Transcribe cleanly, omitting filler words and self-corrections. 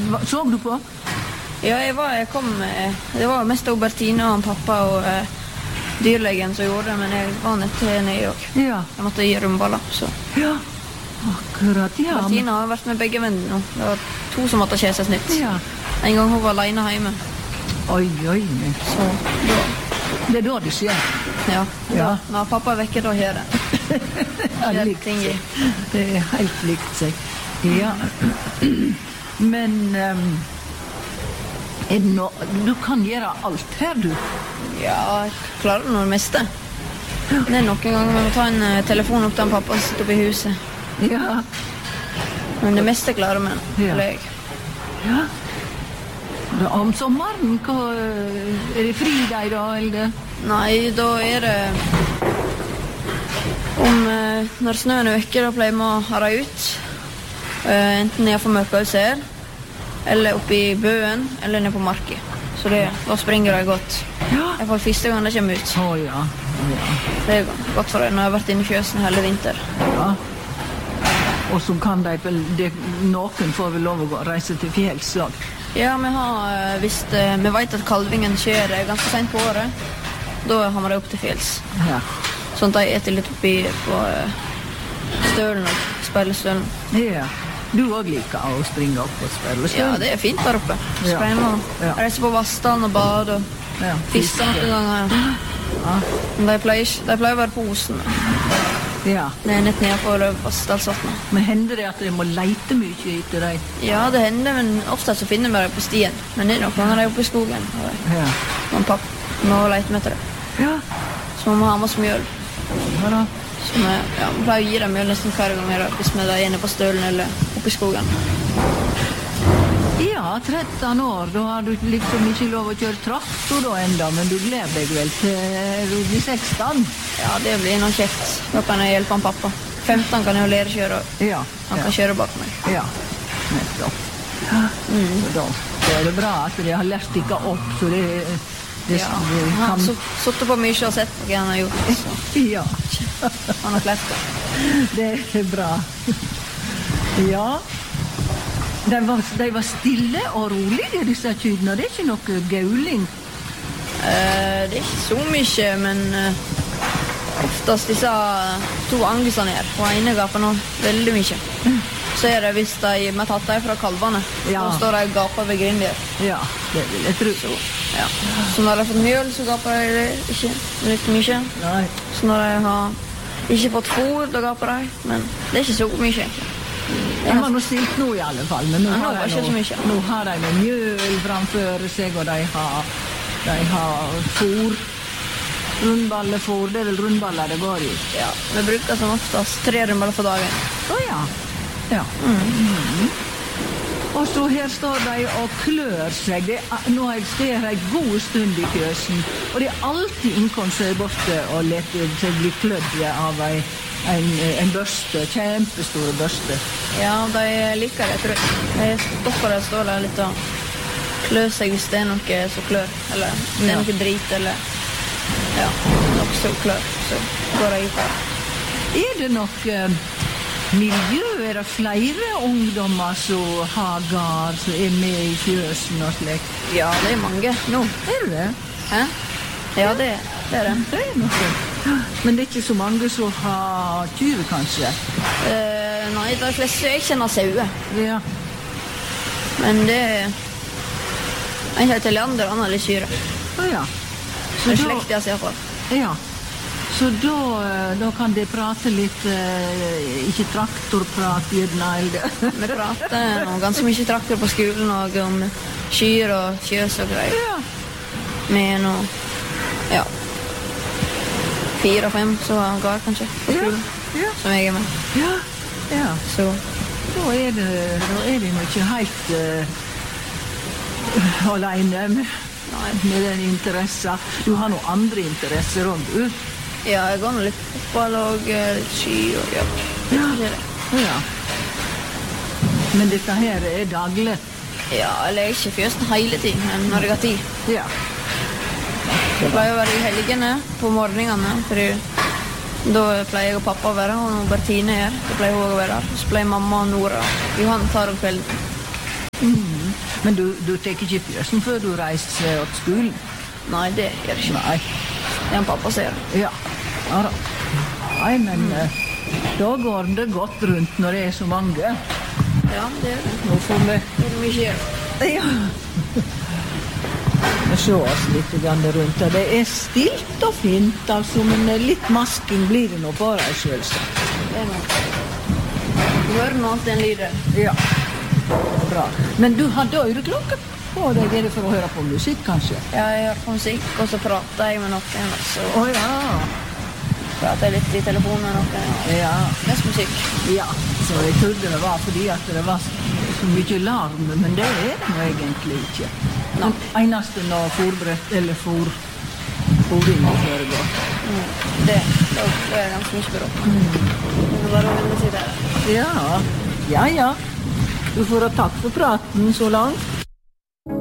Så du på? Ja, jeg kom det var mest Bertine og pappa og dyrlegen som gjorde det, men jeg var nede også. Ja. Jeg måtte gi rumballer, så. Ja, akkurat, ja. Bertine har vært med begge vennene nå. Det var 2 som måtte kjøre seg snitt. Ja. En gang hun var alene hjemme. Oi. Så da. Det da det skjer. Ja. Ja. Når pappa er vekke, da gjør det. Ja, likt seg. Det helt likt seg. Ja. Men du kan gjøre alt her, du. Ja, jeg klarer noe det meste. Det noen ganger vi må ta en telefon opp til en pappa som sitter oppe i huset. Ja. Men det meste klarer vi, eller jeg. Ja. Om sommeren, det fridag da, eller? Nei, da det når snøen vekker, da pleier vi å ha det ut. Enten ned for Mørkøyse her, eller oppe i bøen, eller ned på marken. Så da springer det godt. Ja. Jeg får første gang det kommer ut. Ja. Det godt for det når jeg har vært inne i fjøsen hele vinter. Ja. Og så kan noen får vel lov å reise til fjellslag. Ja, vi vet at kalvingen skjer ganske sent på året. Da har vi det opp til fjells. Ja. Sånn at jeg litt oppi på stølen og spillestølen. Ja. Du også liker å springe opp og spillestølen? Ja, det fint der oppe. Sprenner. Ja. Reise på Vassdalen og bade og fiske noen ganger. Ja. Men de pleier å være på Osen. Ja. Nett nede på Vassdalsvatnet. Men hender det at de må leite mye etter deg? Ja, det hender, men ofte så finner vi dem på stien. Men det noen ganger de oppe i skogen. Ja. Og pappa må leite med etter det. Ja. Så må vi ha med oss mjøl. Ja da. Så vi pleier å gi dem mjøl nesten hver gang hvis vi er inne på stølen eller oppe i skogen. Ja, 13 år, da har du liksom ikke lov å kjøre traktor da enda, men du gleder deg vel til du blir 16? Ja, det blir noe kjekt. Da kan jeg hjelpe han pappa. 15 kan jeg jo lære kjøre, og Ja. han kan kjøre bak meg. Ja, nettopp. Så da er det bra at de har lært ikke opp, så det Han har suttet på mye og sett på hva han har gjort. Så Ja, han har klart det. det er bra. Ja. De var stille og rolige, disse kyrne. Det er ikke noe gauling. Det ikke så mye, men oftest disse 2 angusene her. Og ene gaper nå veldig mye. Så det hvis de har tatt dem fra kalvene. Ja. Så står de og gaper ved grinden der. Ja, det vil jeg tro. Ja. Så når de har fått mjøl, så gaper de ikke litt mye. Nei. Så når de har ikke fått fôr, da gaper de. Men det er ikke så mye, egentlig. De har nå stilt nå i alle fall, men nå Ja, nå var ikke så mye. nå har de med mjøl framfor seg, og de har fôr. Rundballefôr, det er vel rundballer det går i. Ja, vi bruker som oftest 3 rundballer for dagen. Ja. Og så her står de og klør seg. Nå har jeg stått en god stund i fjøsen, og det er alltid innkom seg borte og lette seg bli klødd av en børste, kjempestore børste. Ja, de liker det, tror jeg. De stopper det, står der litt og klør seg hvis det er noe som klør, eller det er noe drit, eller noe som klør, så går de ut der. Er det noe miljø? Er det flere ungdommer som har gard, som er med i fjøsen og slik? Ja, det er mange nå. Er det? Hæ? Ja, det er det. Det er noe. Men det er ikke så mange som har kyr, kanskje? Nei, de fleste jeg kjenner sauer. Ja. Men det en heter Leander, han har litt kyr. Ja. Det er slekt jeg ser på. Ja. Så da kan de prate litt, ikke traktorprat, gjerne, eller? Vi prater om ganske mye traktor på skolen, og om kyr og fjøs og greier. Ja. Med noe, 4 og 5, så har han gar, kanskje, på skolen, som jeg er med. Ja. Så Da er det nok ikke helt alene med den interessen. Du har noen andre interesser om du? ja, jeg går nå litt fotball og litt ski og Ja. Men dette her er daglig? Ja, eller jeg er ikke fjøsen hele tiden, men når jeg har tid. Ja. Det pleier å være i helgene på morgenene, for da pleier jeg og pappa å være, og når Bertine er, da pleier hun å være der. Så pleier mamma og Nora og Johan tar om kvelden. Men du tar ikke pjøsen før du reiser til skolen? Nei, det gjør jeg ikke. Nei. Det er en pappa sier. Ja da. Nei, men da går det godt rundt når det er så mange. Ja, det gjør det. Nå får vi... Det er mye gjør. Ja. Vi ser oss litt rundt. Det er stilt og fint, altså, men litt masking blir det nå på deg selvsagt. Det er noe. Du hører nå alltid en lyder. Ja, bra. Men du hadde øreklokker på deg, er det for å høre på musikk, kanskje? Ja, jeg hører på musikk, og så prater jeg med noen, og så Ja. prater jeg litt i telefonen med noen, og Ja. mest musikk. Ja, så jeg trodde det var fordi at det var så mye larm, men det er det nå egentlig ikke. Nei. Eneste når fôrbrett eller fôring foregår. Det er ganske mye bråk. Det er bare å vende seg der. Ja. Du får ha takk for praten så langt.